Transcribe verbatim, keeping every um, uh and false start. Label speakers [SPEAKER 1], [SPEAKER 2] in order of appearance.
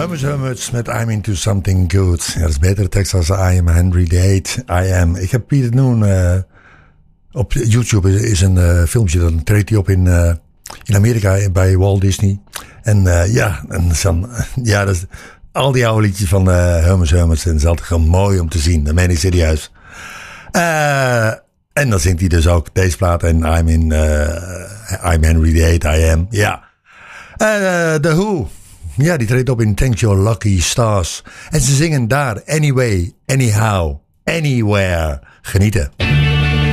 [SPEAKER 1] Hummus Hummus met I'm Into Something Good. Ja, dat is betere tekst als I Am Henry the Eighth. I Am. Ik heb Peter Noon uh, op YouTube is een uh, filmpje. Dan treedt hij op in, uh, in Amerika bij Walt Disney. En uh, ja, en dan, ja dat is, al die oude liedjes van uh, Hummus Hummus. En dat is altijd gewoon mooi om te zien. Dat meen ik serieus. Uh, en dan zingt hij dus ook deze plaat. En I'm in uh, I'm Henry the Eighth. I Am. Ja. En uh, The Who. Ja, die treedt op in Thank Your Lucky Stars. En ze zingen daar Anyway, Anyhow, Anywhere. Genieten.